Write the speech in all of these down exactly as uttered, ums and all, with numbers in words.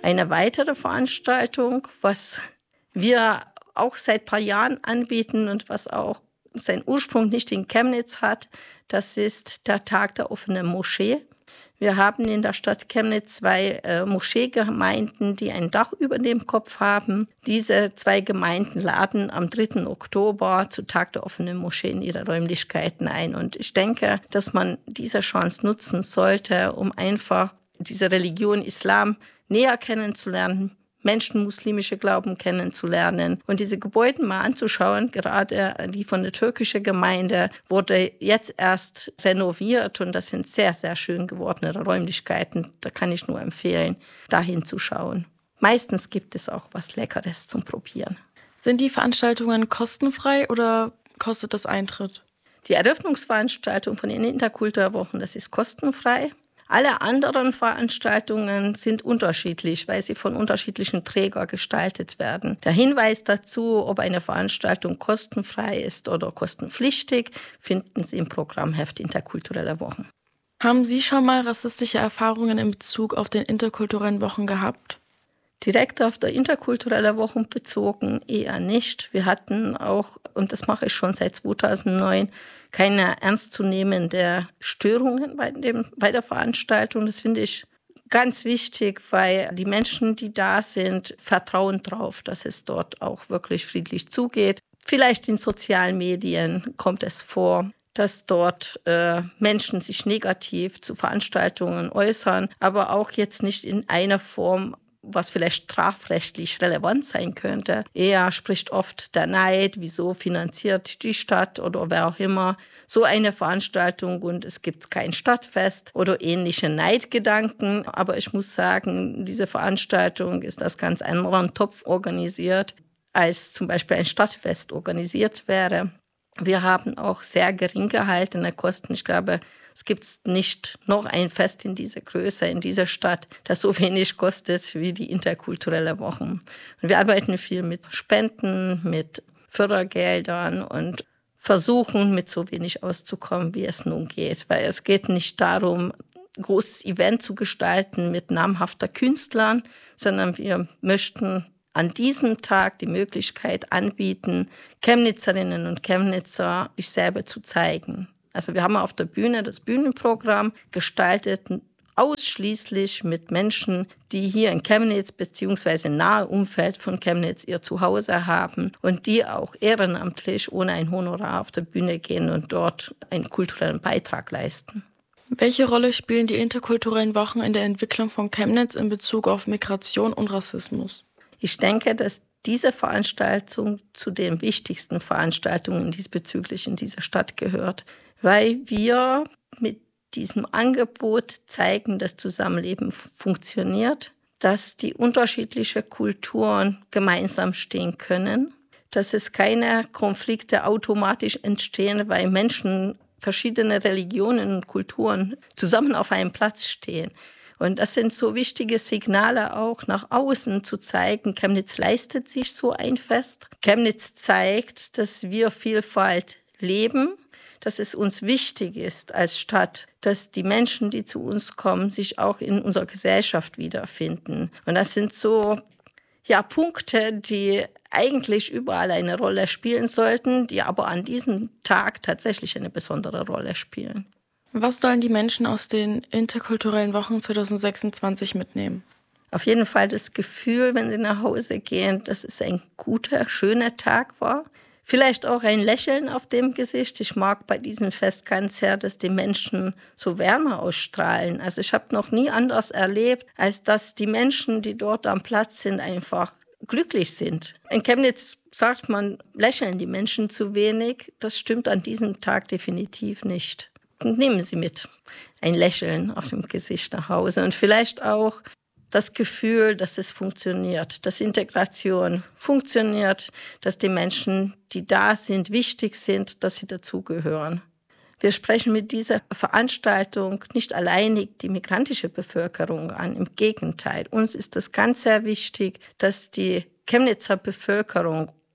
Eine weitere Veranstaltung, was wir auch seit ein paar Jahren anbieten und was auch seinen Ursprung nicht in Chemnitz hat, das ist der Tag der offenen Moschee. Wir haben in der Stadt Chemnitz zwei äh, Moscheegemeinden, die ein Dach über dem Kopf haben. Diese zwei Gemeinden laden am dritten Oktober zu Tag der offenen Moschee in ihre Räumlichkeiten ein. Und ich denke, dass man diese Chance nutzen sollte, um einfach diese Religion Islam näher kennenzulernen, Menschen muslimische Glauben kennenzulernen und diese Gebäude mal anzuschauen. Gerade die von der türkischen Gemeinde wurde jetzt erst renoviert und das sind sehr, sehr schön gewordene Räumlichkeiten. Da kann ich nur empfehlen, dahin zu schauen. Meistens gibt es auch was Leckeres zum Probieren. Sind die Veranstaltungen kostenfrei oder kostet das Eintritt? Die Eröffnungsveranstaltung von den Interkulturwochen, das ist kostenfrei. Alle anderen Veranstaltungen sind unterschiedlich, weil sie von unterschiedlichen Trägern gestaltet werden. Der Hinweis dazu, ob eine Veranstaltung kostenfrei ist oder kostenpflichtig, finden Sie im Programmheft Interkulturelle Wochen. Haben Sie schon mal rassistische Erfahrungen in Bezug auf den interkulturellen Wochen gehabt? Direkt auf der interkulturelle Wochen bezogen eher nicht. Wir hatten auch, und das mache ich schon seit zweitausendneun, keine ernstzunehmende Störungen bei, dem, bei der Veranstaltung. Das finde ich ganz wichtig, weil die Menschen, die da sind, vertrauen drauf, dass es dort auch wirklich friedlich zugeht. Vielleicht in sozialen Medien kommt es vor, dass dort äh, Menschen sich negativ zu Veranstaltungen äußern, aber auch jetzt nicht in einer Form, was vielleicht strafrechtlich relevant sein könnte. Eher spricht oft der Neid, wieso finanziert die Stadt oder wer auch immer so eine Veranstaltung und es gibt kein Stadtfest oder ähnliche Neidgedanken. Aber ich muss sagen, diese Veranstaltung ist aus ganz anderen Topf organisiert, als zum Beispiel ein Stadtfest organisiert wäre. Wir haben auch sehr gering gehaltene Kosten. Ich glaube, es gibt nicht noch ein Fest in dieser Größe, in dieser Stadt, das so wenig kostet wie die interkulturelle Wochen. Und wir arbeiten viel mit Spenden, mit Fördergeldern und versuchen, mit so wenig auszukommen, wie es nun geht. Weil es geht nicht darum, ein großes Event zu gestalten mit namhafter Künstlern, sondern wir möchten an diesem Tag die Möglichkeit anbieten, Chemnitzerinnen und Chemnitzer sich selber zu zeigen. Also wir haben auf der Bühne das Bühnenprogramm gestaltet, ausschließlich mit Menschen, die hier in Chemnitz bzw. im nahen Umfeld von Chemnitz ihr Zuhause haben und die auch ehrenamtlich ohne ein Honorar auf der Bühne gehen und dort einen kulturellen Beitrag leisten. Welche Rolle spielen die interkulturellen Wochen in der Entwicklung von Chemnitz in Bezug auf Migration und Rassismus? Ich denke, dass diese Veranstaltung zu den wichtigsten Veranstaltungen diesbezüglich in dieser Stadt gehört, weil wir mit diesem Angebot zeigen, dass Zusammenleben funktioniert, dass die unterschiedlichen Kulturen gemeinsam stehen können, dass es keine Konflikte automatisch entstehen, weil Menschen verschiedener Religionen und Kulturen zusammen auf einem Platz stehen. Und das sind so wichtige Signale auch nach außen zu zeigen, Chemnitz leistet sich so ein Fest. Chemnitz zeigt, dass wir Vielfalt leben, dass es uns wichtig ist als Stadt, dass die Menschen, die zu uns kommen, sich auch in unserer Gesellschaft wiederfinden. Und das sind so ja, Punkte, die eigentlich überall eine Rolle spielen sollten, die aber an diesem Tag tatsächlich eine besondere Rolle spielen. Was sollen die Menschen aus den interkulturellen Wochen zwanzig sechsundzwanzig mitnehmen? Auf jeden Fall das Gefühl, wenn sie nach Hause gehen, dass es ein guter, schöner Tag war. Vielleicht auch ein Lächeln auf dem Gesicht. Ich mag bei diesem Fest ganz sehr, dass die Menschen so Wärme ausstrahlen. Also ich habe noch nie anders erlebt, als dass die Menschen, die dort am Platz sind, einfach glücklich sind. In Chemnitz sagt man, lächeln die Menschen zu wenig. Das stimmt an diesem Tag definitiv nicht. Und nehmen Sie mit ein Lächeln auf dem Gesicht nach Hause und vielleicht auch das Gefühl, dass es funktioniert, dass Integration funktioniert, dass die Menschen, die da sind, wichtig sind, dass sie dazugehören. Wir sprechen mit dieser Veranstaltung nicht alleinig die migrantische Bevölkerung an, im Gegenteil. Uns ist es ganz sehr wichtig, dass die Chemnitzer Bevölkerung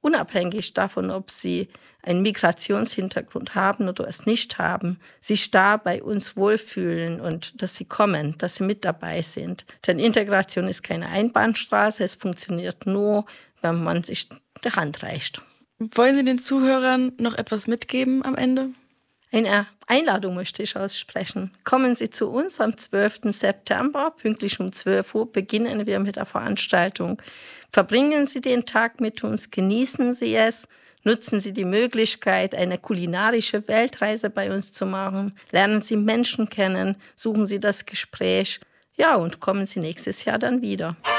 unabhängig davon, ob sie einen Migrationshintergrund haben oder es nicht haben, sich da bei uns wohlfühlen und dass sie kommen, dass sie mit dabei sind. Denn Integration ist keine Einbahnstraße, es funktioniert nur, wenn man sich die Hand reicht. Wollen Sie den Zuhörern noch etwas mitgeben am Ende? Eine Einladung möchte ich aussprechen. Kommen Sie zu uns am zwölften September, pünktlich um zwölf Uhr beginnen wir mit der Veranstaltung. Verbringen Sie den Tag mit uns, genießen Sie es, nutzen Sie die Möglichkeit, eine kulinarische Weltreise bei uns zu machen, lernen Sie Menschen kennen, suchen Sie das Gespräch, ja, und kommen Sie nächstes Jahr dann wieder.